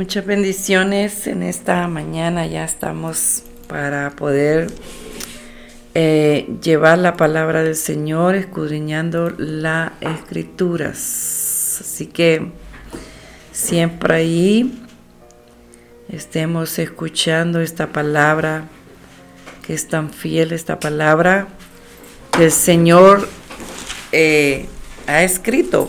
Muchas bendiciones en esta mañana. Ya estamos para poder llevar la palabra del Señor, escudriñando las Escrituras. Así que siempre ahí estemos escuchando esta palabra, que es tan fiel, esta palabra que el Señor ha escrito,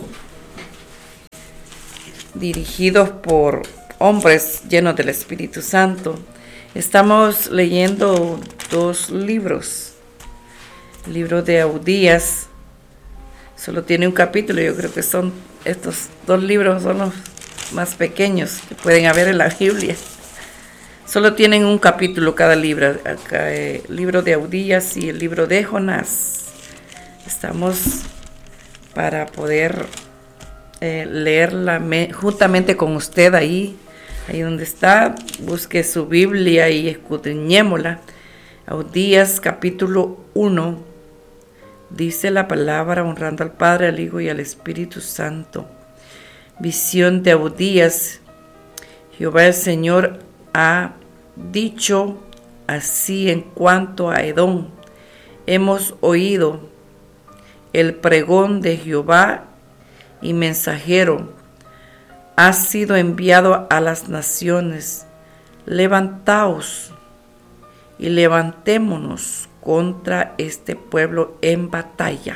dirigidos por hombres llenos del Espíritu Santo. Estamos leyendo dos libros. El libro de Abdías solo tiene un capítulo. Yo creo que son estos dos libros, son los más pequeños que pueden haber en la Biblia. Solo tienen un capítulo cada libro. Acá, el libro de Abdías y el libro de Jonás. Estamos para poder leerla juntamente con usted ahí donde está. Busque su Biblia y escudriñémosla. Abdías capítulo 1, dice la palabra, honrando al Padre, al Hijo y al Espíritu Santo. Visión de Abdías. Jehová el Señor ha dicho así en cuanto a Edom: hemos oído el pregón de Jehová, y mensajero ha sido enviado a las naciones. Levantaos y levantémonos contra este pueblo en batalla.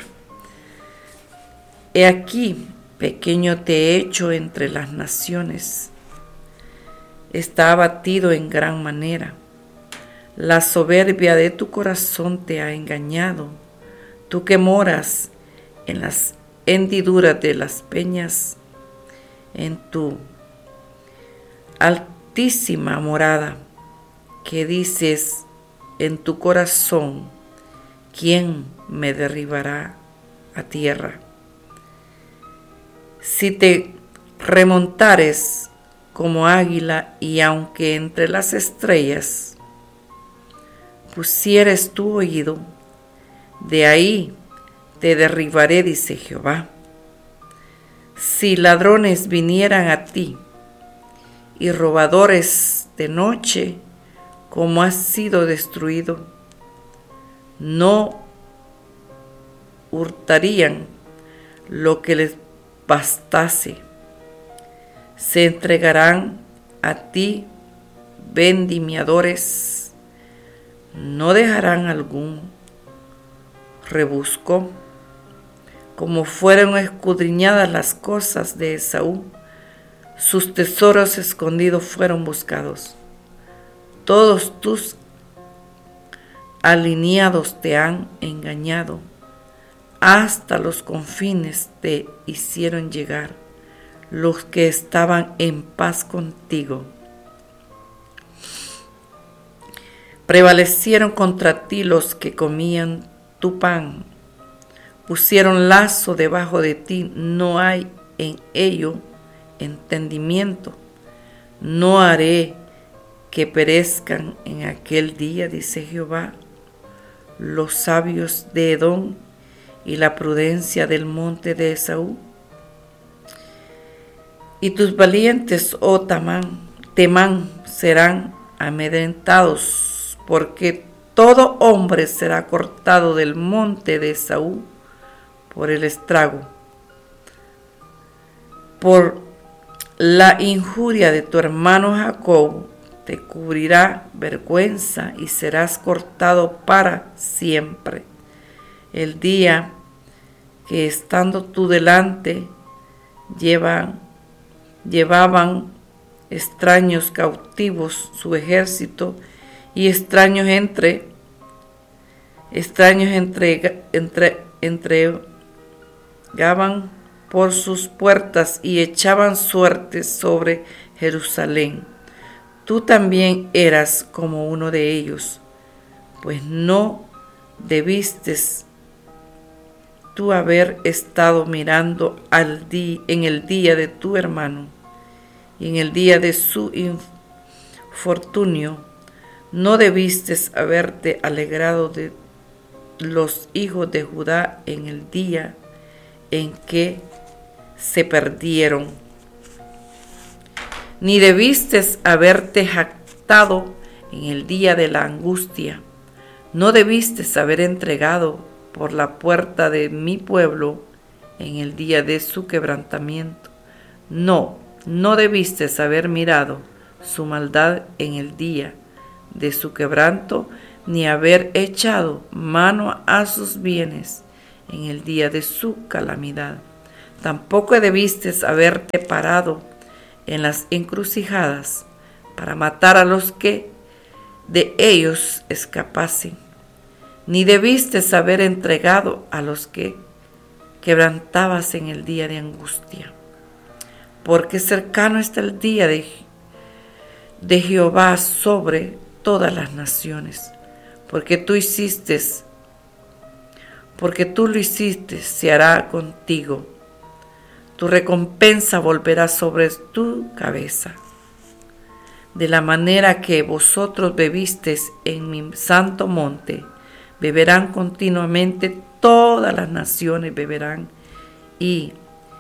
He aquí, pequeño te he hecho entre las naciones. Está abatido en gran manera. La soberbia de tu corazón te ha engañado. Tú que moras en las hendiduras de las peñas, en tu altísima morada, que dices en tu corazón: ¿quién me derribará a tierra? Si te remontares como águila, y aunque entre las estrellas pusieres tu oído, de ahí te derribaré, dice Jehová. Si ladrones vinieran a ti, y robadores de noche, como has sido destruido, no hurtarían lo que les bastase. Se entregarán a ti vendimiadores, no dejarán algún rebusco. Como fueron escudriñadas las cosas de Esaú, sus tesoros escondidos fueron buscados. Todos tus alineados te han engañado, hasta los confines te hicieron llegar los que estaban en paz contigo. Prevalecieron contra ti los que comían tu pan. Pusieron lazo debajo de ti, no hay en ello entendimiento. No haré que perezcan en aquel día, dice Jehová, los sabios de Edom y la prudencia del monte de Esaú. Y tus valientes, oh Temán, serán amedrentados, porque todo hombre será cortado del monte de Esaú por el estrago. Por la injuria de tu hermano Jacob te cubrirá vergüenza, y serás cortado para siempre. El día que estando tú delante llevaban extraños cautivos su ejército, y extraños entregaban por sus puertas y echaban suertes sobre Jerusalén. Tú también eras como uno de ellos, pues no debiste tú haber estado mirando en el día de tu hermano y en el día de su infortunio. No debiste haberte alegrado de los hijos de Judá en el día en que se perdieron. ni debiste haberte jactado en el día de la angustia. No debiste haber entregado por la puerta de mi pueblo en el día de su quebrantamiento. No debiste haber mirado su maldad en el día de su quebranto, ni haber echado mano a sus bienes en el día de su calamidad. Tampoco debiste haberte parado en las encrucijadas para matar a los que de ellos escapasen, ni debiste haber entregado a los que quebrantabas en el día de angustia, porque cercano está el día de Jehová sobre todas las naciones, porque tú lo hiciste, se hará contigo, tu recompensa volverá sobre tu cabeza. De la manera que vosotros bebisteis en mi santo monte, beberán continuamente todas las naciones, beberán y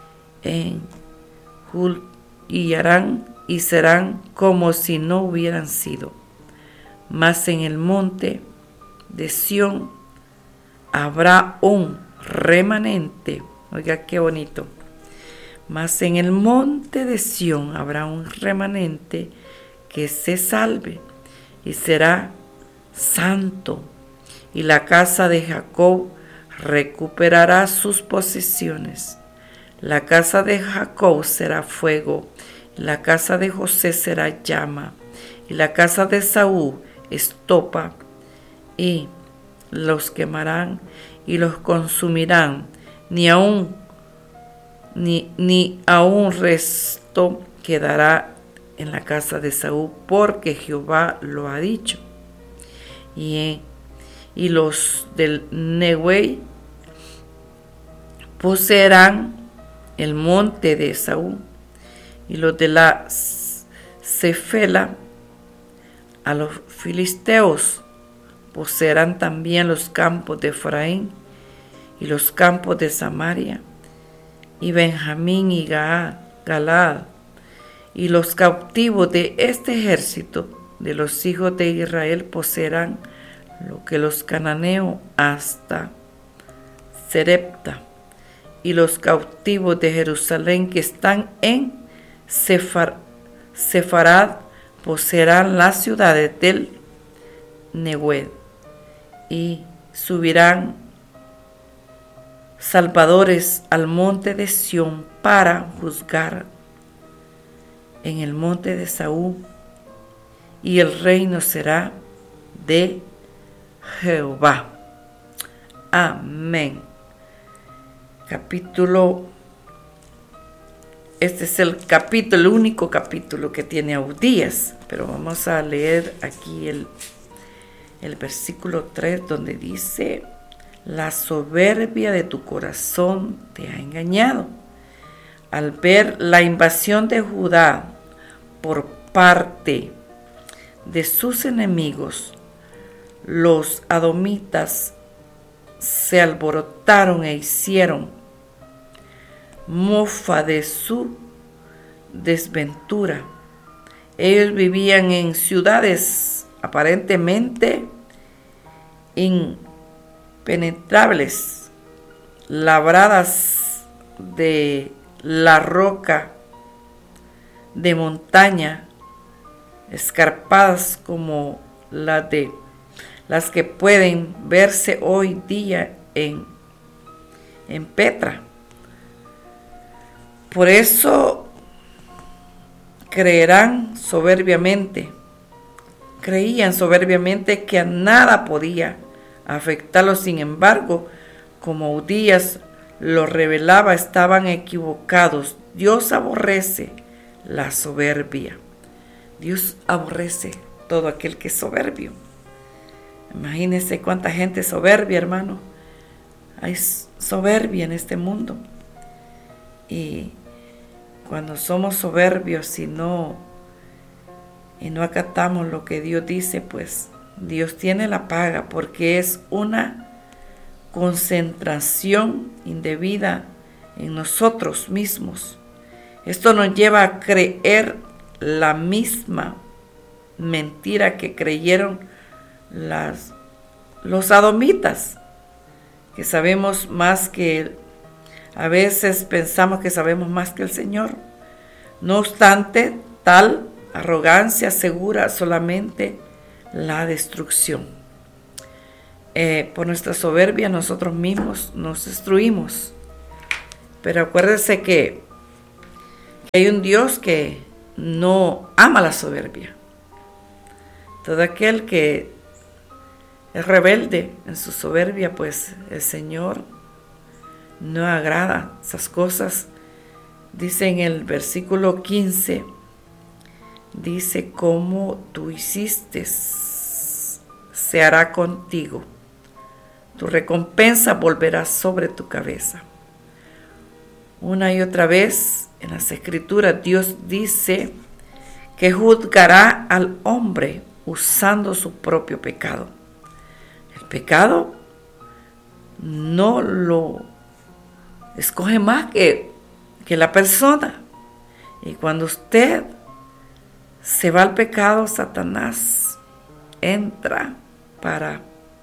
harán y serán como si no hubieran sido. Mas en el monte de Sión habrá un remanente. Oiga qué bonito. Mas en el monte de Sión habrá un remanente que se salve y será santo, y la casa de Jacob recuperará sus posesiones. La casa de Jacob será fuego, la casa de José será llama, y la casa de Saúl estopa, y los quemarán y los consumirán, ni aun resto quedará en la casa de Saúl, porque Jehová lo ha dicho. Y los del Neguey poseerán el monte de Saúl, y los de la Cefela a los filisteos poseerán también los campos de Efraín y los campos de Samaria, y Benjamín y Galaad, y los cautivos de este ejército de los hijos de Israel poseerán lo que los cananeos hasta Serepta, y los cautivos de Jerusalén que están en Sefarad poseerán las ciudades del Negued, y subirán salvadores al monte de Sión para juzgar en el monte de Saúl, y el reino será de Jehová. Amén. Este es el único capítulo que tiene Abdías, pero vamos a leer aquí el versículo 3, donde dice: la soberbia de tu corazón te ha engañado. Al ver la invasión de Judá por parte de sus enemigos, los adomitas se alborotaron e hicieron mofa de su desventura. Ellos vivían en ciudades aparentemente impenetrables, labradas de la roca de montaña, escarpadas como las que pueden verse hoy día en Petra. Por eso creían soberbiamente que a nada podía afectarlos. Sin embargo, como Abdías lo revelaba, estaban equivocados. Dios aborrece la soberbia. Dios aborrece todo aquel que es soberbio. Imagínense cuánta gente soberbia, hermano. Hay soberbia en este mundo. Y cuando somos soberbios y no acatamos lo que Dios dice, pues Dios tiene la paga, porque es una concentración indebida en nosotros mismos. Esto nos lleva a creer la misma mentira que creyeron los adomitas, que sabemos más que a veces pensamos que sabemos más que el Señor. No obstante, tal arrogancia asegura solamente la destrucción. Por nuestra soberbia nosotros mismos nos destruimos. Pero acuérdese que hay un Dios que no ama la soberbia. Todo aquel que es rebelde en su soberbia, pues el Señor no agrada esas cosas. Dice en el versículo 15, dice, como tú hiciste, se hará contigo. Tu recompensa volverá sobre tu cabeza. Una y otra vez en las Escrituras Dios dice que juzgará al hombre usando su propio pecado. El pecado no lo escoge más que la persona. Y cuando usted se va al pecado, Satanás entra para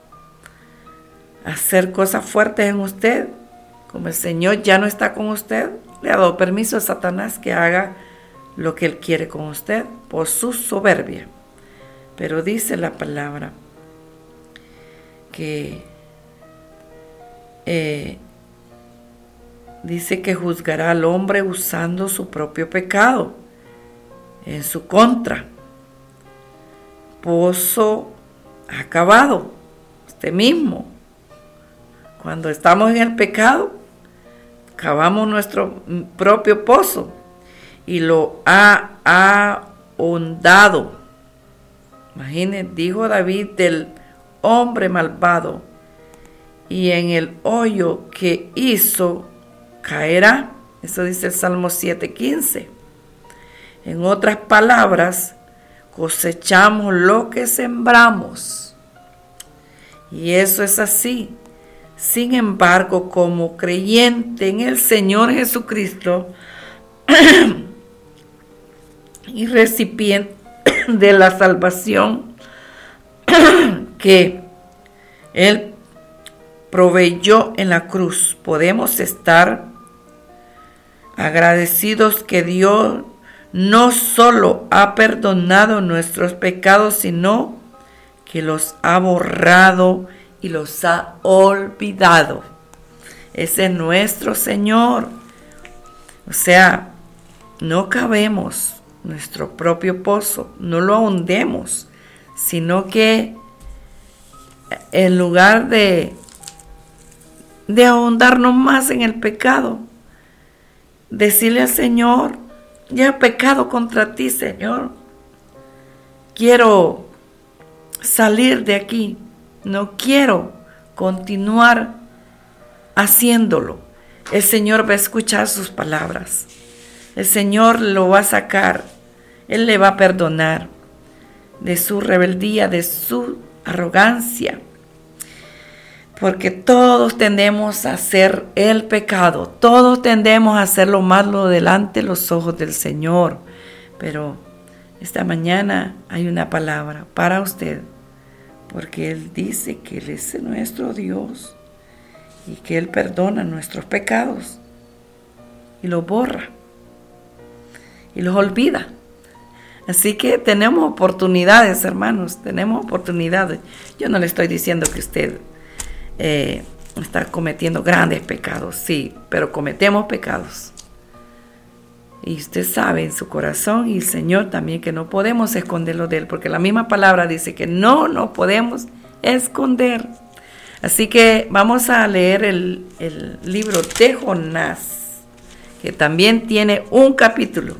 hacer cosas fuertes en usted. Como el Señor ya no está con usted, le ha dado permiso a Satanás que haga lo que él quiere con usted por su soberbia. Pero dice la palabra que dice que juzgará al hombre usando su propio pecado en su contra. Pozo acabado, usted mismo. Cuando estamos en el pecado, cavamos nuestro propio pozo y lo ha ahondado. Imagínense, dijo David del hombre malvado, y en el hoyo que hizo caerá. Eso dice el Salmo 7:15. En otras palabras, cosechamos lo que sembramos. Y eso es así. Sin embargo, como creyente en el Señor Jesucristo y recipiente de la salvación que Él proveyó en la cruz, podemos estar agradecidos que Dios no solo ha perdonado nuestros pecados, sino que los ha borrado y los ha olvidado. Ese es nuestro Señor. O sea, no cavemos nuestro propio pozo, no lo ahondemos, sino que en lugar de ahondarnos más en el pecado, decirle al Señor, ya he pecado contra ti, Señor. Quiero salir de aquí. No quiero continuar haciéndolo. El Señor va a escuchar sus palabras. El Señor lo va a sacar. Él le va a perdonar de su rebeldía, de su arrogancia. Porque todos tendemos a hacer el pecado. Todos tendemos a hacer lo malo delante de los ojos del Señor. Pero esta mañana hay una palabra para usted. Porque Él dice que Él es nuestro Dios y que Él perdona nuestros pecados y los borra y los olvida. Así que tenemos oportunidades, hermanos, tenemos oportunidades. Yo no le estoy diciendo que usted está cometiendo grandes pecados, sí, pero cometemos pecados. Y usted sabe en su corazón y el Señor también que no podemos esconderlo de Él, porque la misma palabra dice que no podemos esconder. Así que vamos a leer el libro de Jonás, que también tiene un capítulo.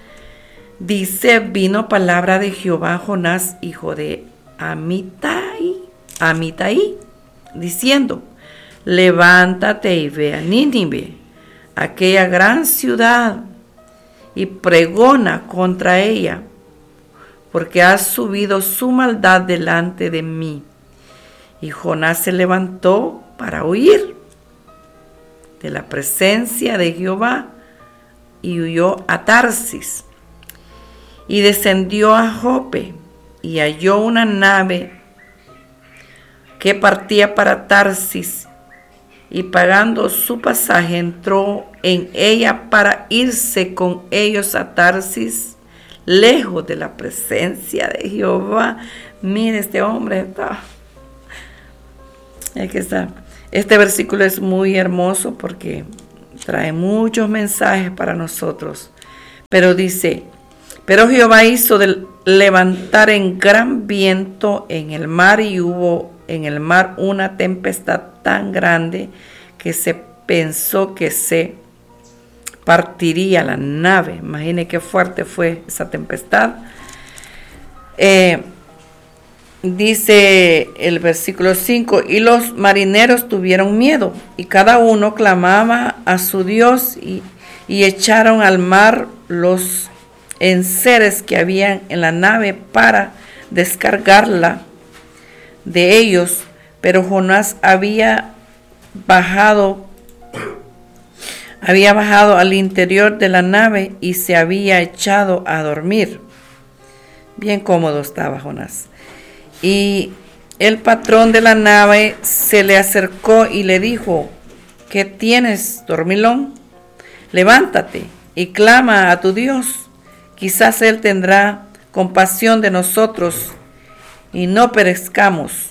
Dice, vino palabra de Jehová a Jonás, hijo de Amitai, diciendo, levántate y ve a Nínive, aquella gran ciudad, y pregona contra ella, porque ha subido su maldad delante de mí. Y Jonás se levantó para huir de la presencia de Jehová y huyó a Tarsis. y descendió a Jope y halló una nave que partía para Tarsis, y pagando su pasaje entró en ella para irse con ellos a Tarsis, lejos de la presencia de Jehová. Mire, este hombre está. Aquí está. Este versículo es muy hermoso porque trae muchos mensajes para nosotros. Pero dice: pero Jehová hizo levantar en gran viento en el mar, y hubo en el mar una tempestad tan grande que se pensó que se partiría la nave. Imagine qué fuerte fue esa tempestad. Dice el versículo 5: y los marineros tuvieron miedo, y cada uno clamaba a su Dios, y echaron al mar los enseres que habían en la nave para descargarla de ellos. Pero Jonás había bajado al interior de la nave y se había echado a dormir. Bien cómodo estaba Jonás. Y el patrón de la nave se le acercó y le dijo: ¿qué tienes, dormilón? Levántate y clama a tu Dios. Quizás Él tendrá compasión de nosotros y no pereceremos.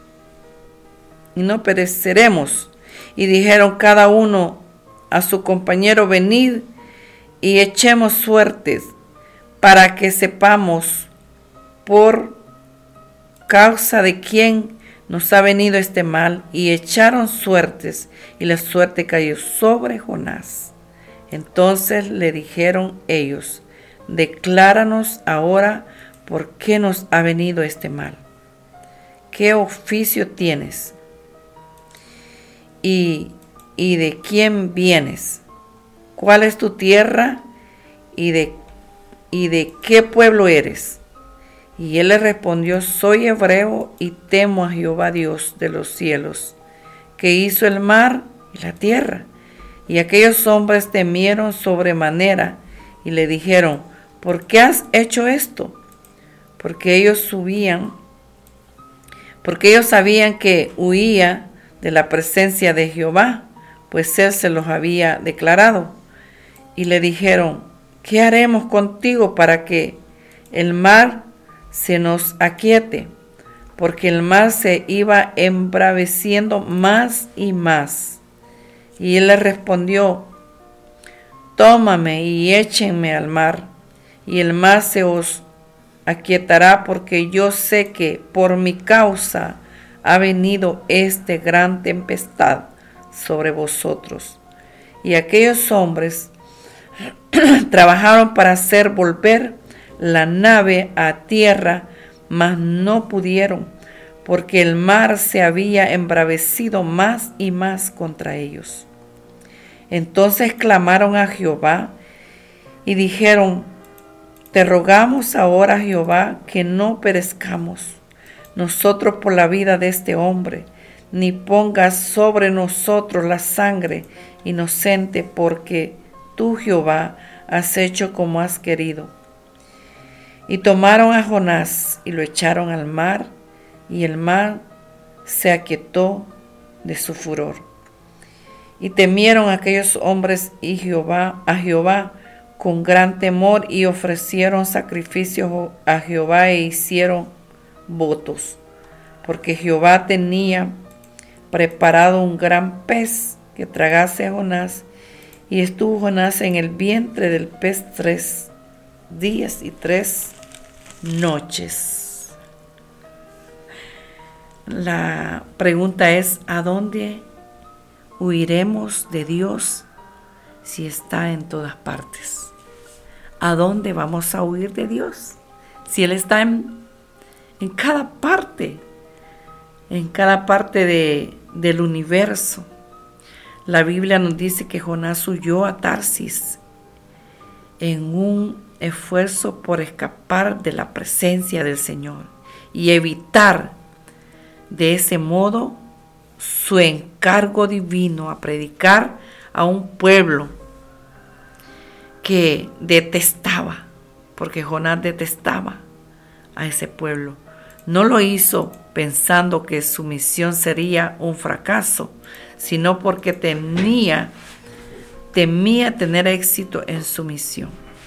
Y dijeron cada uno a su compañero: venid y echemos suertes para que sepamos por causa de quién nos ha venido este mal. Y echaron suertes, y la suerte cayó sobre Jonás. Entonces le dijeron ellos: decláranos ahora por qué nos ha venido este mal. ¿Qué oficio tienes? ¿Y de quién vienes? ¿Cuál es tu tierra? ¿Y de qué pueblo eres? Y él le respondió: soy hebreo y temo a Jehová Dios de los cielos, que hizo el mar y la tierra. Y aquellos hombres temieron sobremanera y le dijeron: ¿por qué has hecho esto? Porque ellos sabían que huía de la presencia de Jehová, pues él se los había declarado. Y le dijeron: ¿qué haremos contigo para que el mar se nos aquiete? Porque el mar se iba embraveciendo más y más. Y él le respondió: tómame y échenme al mar, y el mar se os aquietará, porque yo sé que por mi causa ha venido esta gran tempestad sobre vosotros. Y aquellos hombres trabajaron para hacer volver la nave a tierra, mas no pudieron, porque el mar se había embravecido más y más contra ellos. Entonces clamaron a Jehová y dijeron: te rogamos ahora, Jehová, que no perezcamos nosotros por la vida de este hombre, ni pongas sobre nosotros la sangre inocente, porque tú, Jehová, has hecho como has querido. Y tomaron a Jonás y lo echaron al mar, y el mar se aquietó de su furor. Y temieron aquellos hombres a Jehová con gran temor, y ofrecieron sacrificios a Jehová e hicieron votos, porque Jehová tenía preparado un gran pez que tragase a Jonás. Y estuvo Jonás en el vientre del pez 3 días y 3 noches. La pregunta es: ¿a dónde huiremos de Dios si está en todas partes? ¿A dónde vamos a huir de Dios si Él está en cada parte del universo? La Biblia nos dice que Jonás huyó a Tarsis en un esfuerzo por escapar de la presencia del Señor y evitar de ese modo su encargo divino a predicar a un pueblo que detestaba, porque Jonás detestaba a ese pueblo. No lo hizo pensando que su misión sería un fracaso, sino porque temía tener éxito en su misión.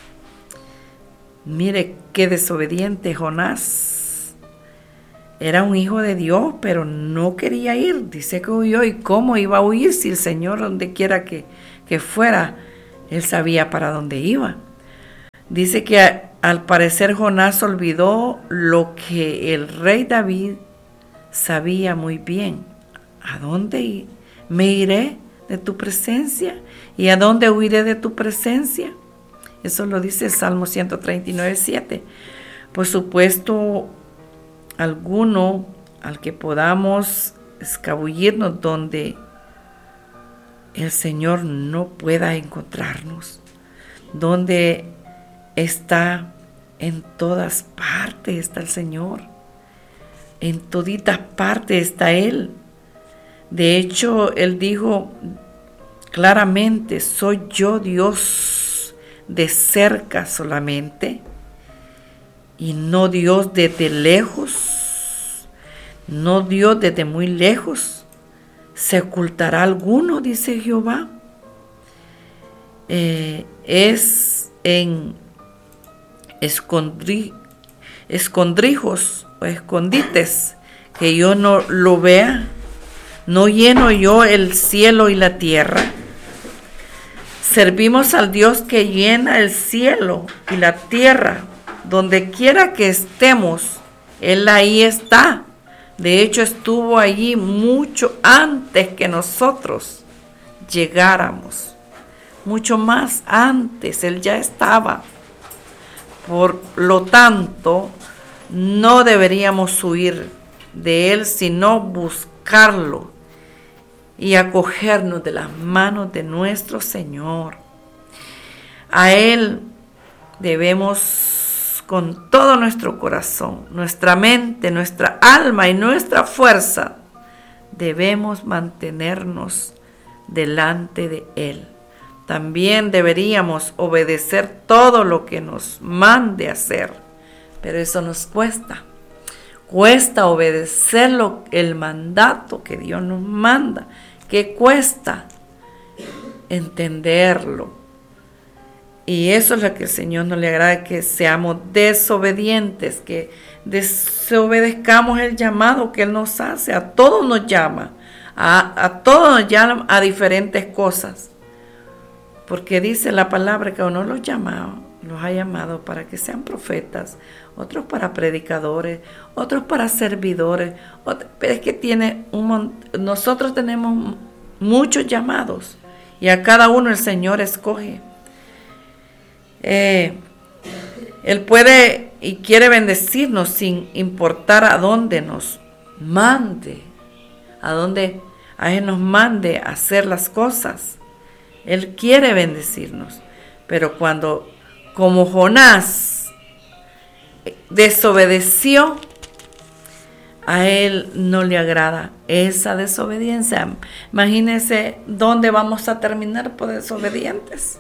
Mire qué desobediente Jonás. Era un hijo de Dios, pero no quería ir. Dice que huyó. ¿Y cómo iba a huir si el Señor, donde quiera que fuera, él sabía para dónde iba? Dice que al parecer Jonás olvidó lo que el rey David sabía muy bien. ¿A dónde me iré de tu presencia? ¿Y a dónde huiré de tu presencia? Eso lo dice el Salmo 139:7. Por supuesto, alguno al que podamos escabullirnos donde el Señor no pueda encontrarnos, donde está en todas partes está el Señor, en toditas partes está Él. De hecho, Él dijo claramente: soy yo Dios de cerca solamente, y no Dios desde lejos, no Dios desde muy lejos. ¿Se ocultará alguno?, dice Jehová. Es en escondrijos o escondites que yo no lo vea. ¿No lleno yo el cielo y la tierra? Servimos al Dios que llena el cielo y la tierra. Donde quiera que estemos, Él ahí está. De hecho, estuvo allí mucho antes que nosotros llegáramos. Mucho más antes, Él ya estaba. Por lo tanto, no deberíamos huir de Él, sino buscarlo y acogernos de las manos de nuestro Señor. A Él debemos con todo nuestro corazón, nuestra mente, nuestra alma y nuestra fuerza, debemos mantenernos delante de Él. También deberíamos obedecer todo lo que nos mande hacer, pero eso nos cuesta. Cuesta obedecer el mandato que Dios nos manda, que cuesta entenderlo. Y eso es lo que el Señor no le agrada, que seamos desobedientes, que desobedezcamos el llamado que Él nos hace. A todos nos llama, a todos nos llama a diferentes cosas. Porque dice la palabra que uno los ha llamado para que sean profetas, otros para predicadores, otros para servidores. Pero es que nosotros tenemos muchos llamados y a cada uno el Señor escoge. Él puede y quiere bendecirnos sin importar a dónde nos mande, a Él nos mande a hacer las cosas. Él quiere bendecirnos, pero cuando, como Jonás, desobedeció, a Él no le agrada esa desobediencia. Imagínense dónde vamos a terminar por desobedientes.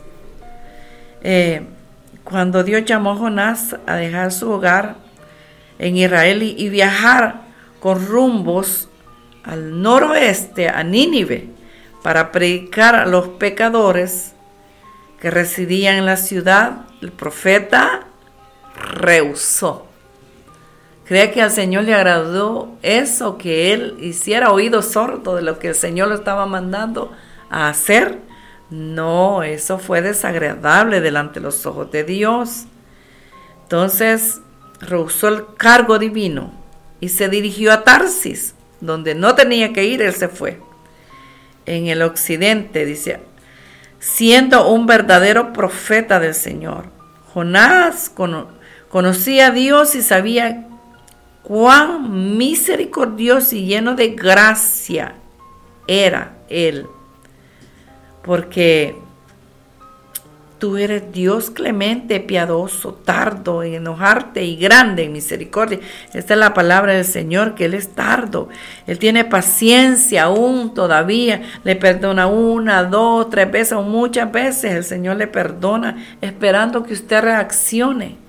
Cuando Dios llamó a Jonás a dejar su hogar en Israel y viajar con rumbos al noroeste, a Nínive, para predicar a los pecadores que residían en la ciudad, el profeta rehusó. ¿Cree que al Señor le agradó eso, que él hiciera oído sordo de lo que el Señor lo estaba mandando a hacer? No, eso fue desagradable delante de los ojos de Dios. Entonces rehusó el cargo divino y se dirigió a Tarsis, donde no tenía que ir. Él se fue. En el occidente, dice, siendo un verdadero profeta del Señor. Jonás conocía a Dios y sabía cuán misericordioso y lleno de gracia era Él. Porque tú eres Dios clemente, piadoso, tardo en enojarte y grande en misericordia. Esta es la palabra del Señor, que Él es tardo. Él tiene paciencia aún todavía. Le perdona 1, 2, 3 veces o muchas veces. El Señor le perdona esperando que usted reaccione.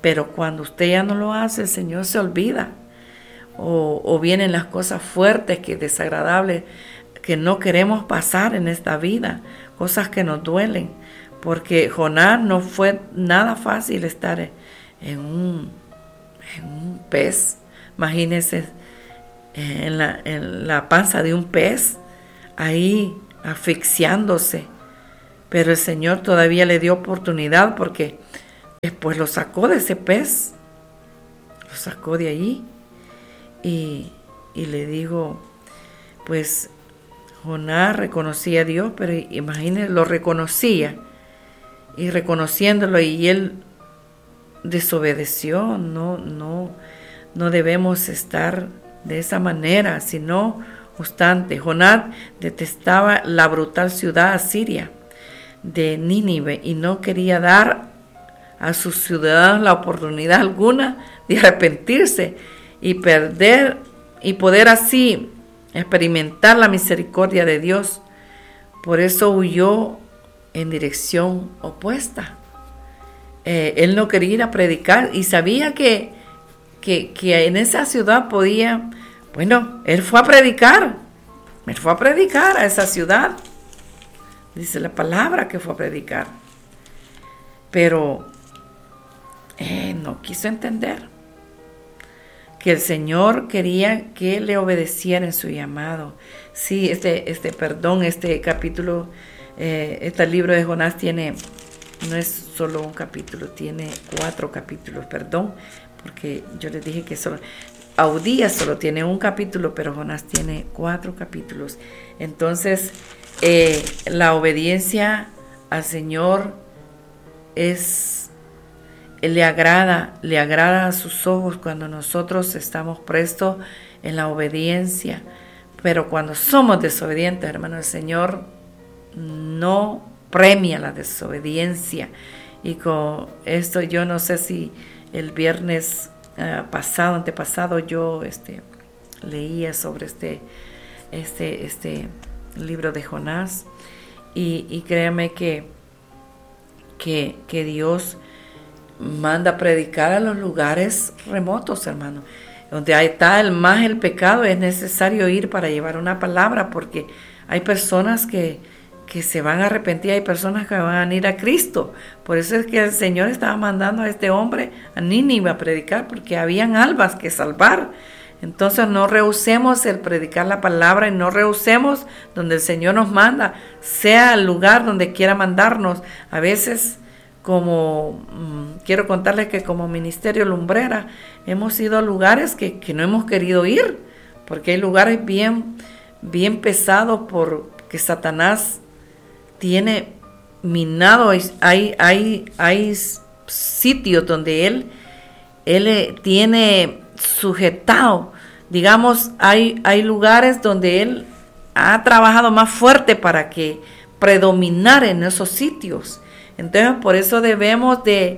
Pero cuando usted ya no lo hace, el Señor se olvida. O vienen las cosas fuertes, que desagradables, que no queremos pasar en esta vida, cosas que nos duelen. Porque Jonás no fue nada fácil estar en un pez. Imagínense en la panza de un pez, ahí asfixiándose. Pero el Señor todavía le dio oportunidad, porque después lo sacó de ese pez, lo sacó de ahí. Y le digo, pues Jonás reconocía a Dios, pero imagínense, lo reconocía. Y reconociéndolo, y él desobedeció. No debemos estar de esa manera, sino obstante. Jonás detestaba la brutal ciudad asiria de Nínive y no quería dar a sus ciudadanos la oportunidad alguna de arrepentirse y poder así experimentar la misericordia de Dios. Por eso huyó en dirección opuesta. Él no quería ir a predicar y sabía que en esa ciudad podía, él fue a predicar a esa ciudad. Dice la palabra que fue a predicar. Pero no quiso entender que el Señor quería que le obedeciera en su llamado. Sí, este capítulo, este libro de Jonás no es solo un capítulo, tiene 4 capítulos, porque yo les dije que Obadías solo tiene un capítulo, pero Jonás tiene 4 capítulos. Entonces, la obediencia al Señor le agrada a sus ojos cuando nosotros estamos prestos en la obediencia. Pero cuando somos desobedientes, hermano, el Señor no premia la desobediencia. Y con esto, yo no sé si el viernes antepasado, yo leía sobre este libro de Jonás, y créame que Dios manda a predicar a los lugares remotos, hermano. Donde está el pecado, es necesario ir para llevar una palabra, porque hay personas que se van a arrepentir, hay personas que van a ir a Cristo. Por eso es que el Señor estaba mandando a este hombre a Nínive a predicar, porque habían almas que salvar. Entonces no rehusemos el predicar la palabra, y no rehusemos donde el Señor nos manda, sea el lugar donde quiera mandarnos. A veces, quiero contarles que como Ministerio Lumbrera hemos ido a lugares que no hemos querido ir, porque hay lugares bien pesados porque Satanás tiene minado. Hay sitios donde él tiene sujetado, digamos, hay lugares donde él ha trabajado más fuerte para que predominar en esos sitios. Entonces, por eso debemos de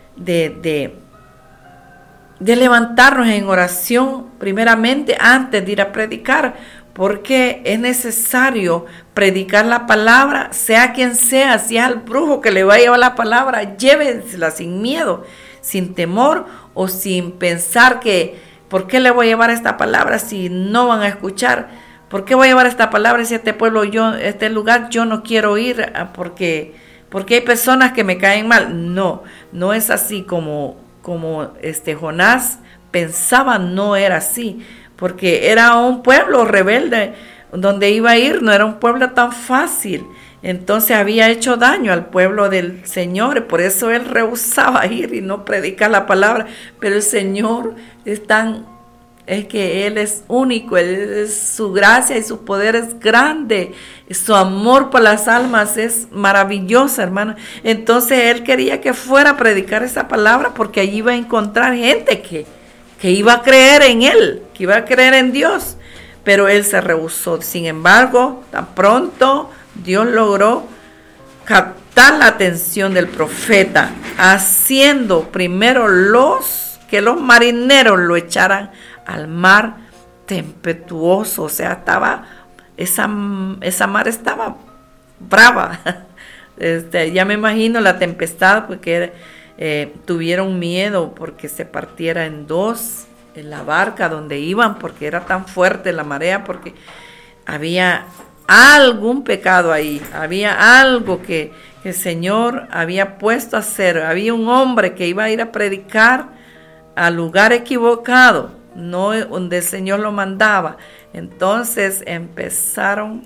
levantarnos en oración primeramente antes de ir a predicar, porque es necesario predicar la palabra, sea quien sea. Si es al brujo que le va a llevar la palabra, llévensela sin miedo, sin temor o sin pensar que ¿por qué le voy a llevar esta palabra si no van a escuchar? ¿Por qué voy a llevar esta palabra si este pueblo, este lugar yo no quiero ir porque hay personas que me caen mal? No es así como Jonás pensaba, no era así, porque era un pueblo rebelde donde iba a ir, no era un pueblo tan fácil. Entonces había hecho daño al pueblo del Señor, por eso él rehusaba ir y no predicar la palabra. Pero el Señor es que Él es único, su gracia y su poder es grande, su amor por las almas es maravilloso, hermano. Entonces Él quería que fuera a predicar esa palabra, porque allí iba a encontrar gente que iba a creer en Él, que iba a creer en Dios. Pero Él se rehusó. Sin embargo, tan pronto Dios logró captar la atención del profeta, haciendo primero que los marineros lo echaran al mar tempestuoso. O sea, esa mar estaba brava. Ya me imagino la tempestad, porque tuvieron miedo porque se partiera en dos en la barca donde iban, porque era tan fuerte la marea, porque había algún pecado ahí, había algo que el Señor había puesto a hacer. Había un hombre que iba a ir a predicar al lugar equivocado, no donde el Señor lo mandaba. Entonces empezaron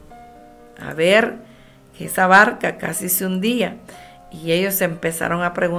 a ver que esa barca casi se hundía, y ellos empezaron a preguntar: